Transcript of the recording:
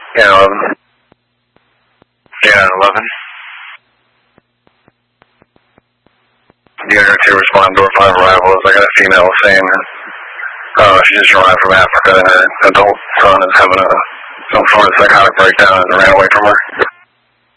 Yeah, 11. Yeah, 11. Unit 2 respond door 5 arrivals. I got a female saying she just arrived from Africa and her adult son is having some sort of psychotic breakdown and ran away from her.